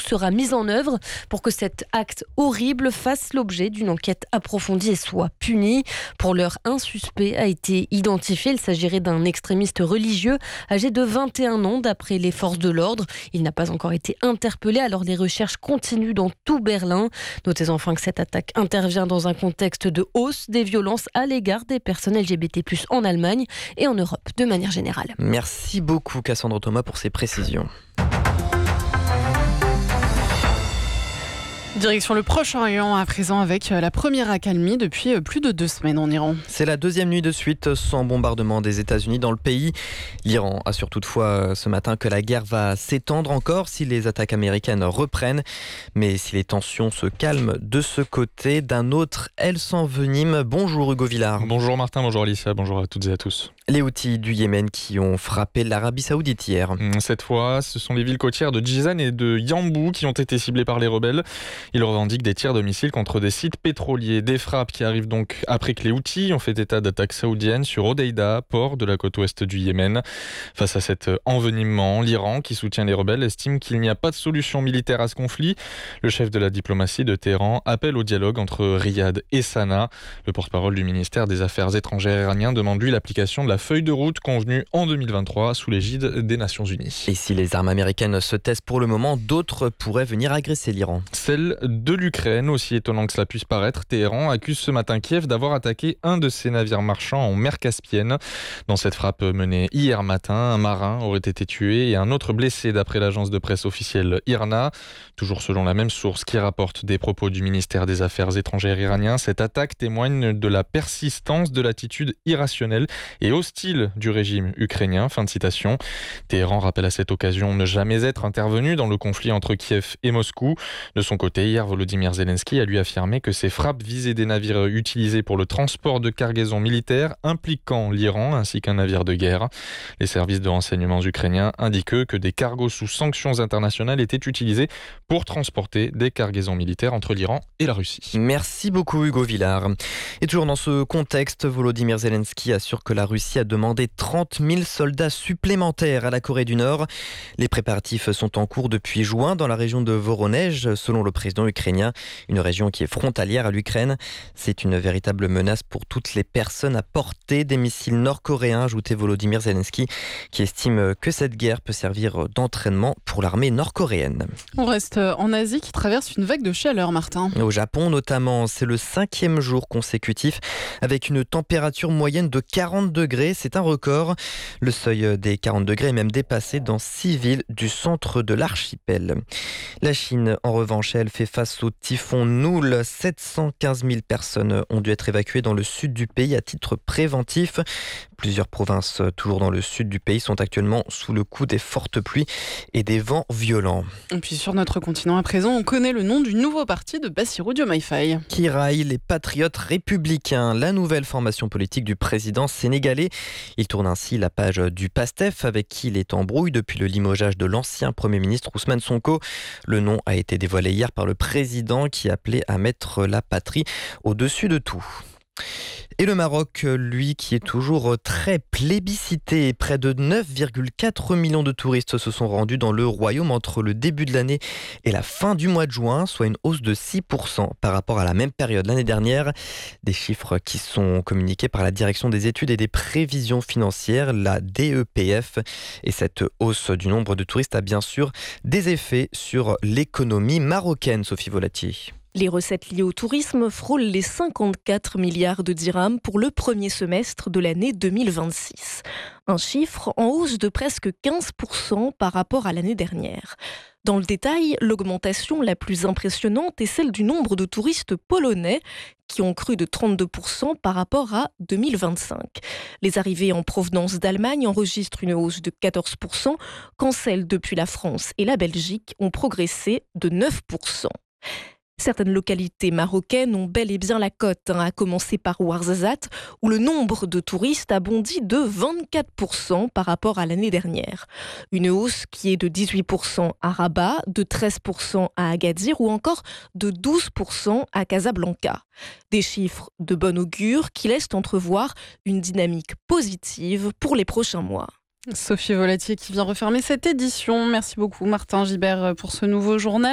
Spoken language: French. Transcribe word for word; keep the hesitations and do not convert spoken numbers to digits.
sera mise en œuvre pour que cet acte horrible fasse l'objet d'une enquête approfondie et soit puni. Pour l'heure, un suspect a été identifié. Il s'agirait d'un extrémiste religieux âgé de vingt et un ans d'après les forces de l'ordre. Il n'a pas encore été interpellé, alors les recherches continuent dans tout Berlin. Notez enfin que cette attaque intervient dans un contexte de hausse des violences à l'égard des personnes L G B T plus, en Allemagne et en Europe de manière générale. Merci beaucoup Cassandre Thomas pour ces précisions. Direction le Proche-Orient à présent avec la première accalmie depuis plus de deux semaines en Iran. C'est la deuxième nuit de suite sans bombardement des États-Unis dans le pays. L'Iran assure toutefois ce matin que la guerre va s'étendre encore si les attaques américaines reprennent. Mais si les tensions se calment de ce côté, d'un autre, elles s'enveniment. Bonjour Hugo Villard. Bonjour Martin, bonjour Alicia, bonjour à toutes et à tous. Les Houthis du Yémen qui ont frappé l'Arabie Saoudite hier. Cette fois, ce sont les villes côtières de Jizan et de Yanbu qui ont été ciblées par les rebelles. Ils revendiquent des tirs de missiles contre des sites pétroliers. Des frappes qui arrivent donc après que les Houthis ont fait état d'attaques saoudiennes sur Hodeïda, port de la côte ouest du Yémen. Face à cet envenimement, l'Iran, qui soutient les rebelles, estime qu'il n'y a pas de solution militaire à ce conflit. Le chef de la diplomatie de Téhéran appelle au dialogue entre Riyad et Sanaa. Le porte-parole du ministère des Affaires étrangères iranien demande lui l'application de la feuille de route convenue en deux mille vingt-trois sous l'égide des Nations Unies. Et si les armes américaines se taisent pour le moment, d'autres pourraient venir agresser l'Iran. Celle de l'Ukraine, aussi étonnant que cela puisse paraître, Téhéran accuse ce matin Kiev d'avoir attaqué un de ses navires marchands en mer Caspienne. Dans cette frappe menée hier matin, un marin aurait été tué et un autre blessé d'après l'agence de presse officielle IRNA. Toujours selon la même source qui rapporte des propos du ministère des Affaires étrangères iranien, cette attaque témoigne de la persistance de l'attitude irrationnelle et hostile du régime ukrainien. Fin de citation. Téhéran rappelle à cette occasion ne jamais être intervenu dans le conflit entre Kiev et Moscou. De son côté, hier, Volodymyr Zelensky a lui affirmé que ces frappes visaient des navires utilisés pour le transport de cargaisons militaires impliquant l'Iran ainsi qu'un navire de guerre. Les services de renseignement ukrainiens indiquent que des cargos sous sanctions internationales étaient utilisés pour transporter des cargaisons militaires entre l'Iran et la Russie. Merci beaucoup Hugo Villard. Et toujours dans ce contexte, Volodymyr Zelensky assure que la Russie a demandé trente mille soldats supplémentaires à la Corée du Nord. Les préparatifs sont en cours depuis juin dans la région de Voronej, selon le président ukrainien, une région qui est frontalière à l'Ukraine. C'est une véritable menace pour toutes les personnes à portée des missiles nord-coréens, ajoutait Volodymyr Zelensky, qui estime que cette guerre peut servir d'entraînement pour l'armée nord-coréenne. On reste en Asie qui traverse une vague de chaleur, Martin. Au Japon notamment, c'est le cinquième jour consécutif avec une température moyenne de quarante degrés. C'est un record. Le seuil des quarante degrés est même dépassé dans six villes du centre de l'archipel. La Chine, en revanche, elle fait face au typhon Noul. sept cent quinze mille personnes ont dû être évacuées dans le sud du pays à titre préventif. Plusieurs provinces, toujours dans le sud du pays, sont actuellement sous le coup des fortes pluies et des vents violents. Et puis sur notre continent à présent, on connaît le nom du nouveau parti de Bassirou Diomaye Faye. Qui raille les patriotes républicains, la nouvelle formation politique du président sénégalais. Il tourne ainsi la page du PASTEF avec qui il est en brouille depuis le limogeage de l'ancien Premier ministre Ousmane Sonko. Le nom a été dévoilé hier par le président qui appelait à mettre la patrie au-dessus de tout. Et le Maroc, lui, qui est toujours très plébiscité. Près de neuf virgule quatre millions de touristes se sont rendus dans le royaume entre le début de l'année et la fin du mois de juin, soit une hausse de six pour cent par rapport à la même période l'année dernière. Des chiffres qui sont communiqués par la Direction des études et des prévisions financières, la D E P F. Et cette hausse du nombre de touristes a bien sûr des effets sur l'économie marocaine, Sophie Volatier. Les recettes liées au tourisme frôlent les cinquante-quatre milliards de dirhams pour le premier semestre de l'année deux mille vingt-six. Un chiffre en hausse de presque quinze pour cent par rapport à l'année dernière. Dans le détail, l'augmentation la plus impressionnante est celle du nombre de touristes polonais qui ont cru de trente-deux pour cent par rapport à deux mille vingt-cinq. Les arrivées en provenance d'Allemagne enregistrent une hausse de quatorze pour cent, quand celles depuis la France et la Belgique ont progressé de neuf pour cent. Certaines localités marocaines ont bel et bien la cote, hein, à commencer par Ouarzazate, où le nombre de touristes a bondi de vingt-quatre pour cent par rapport à l'année dernière. Une hausse qui est de dix-huit pour cent à Rabat, de treize pour cent à Agadir ou encore de douze pour cent à Casablanca. Des chiffres de bon augure qui laissent entrevoir une dynamique positive pour les prochains mois. Sophie Volatier qui vient refermer cette édition. Merci beaucoup Martin Gibert pour ce nouveau journal.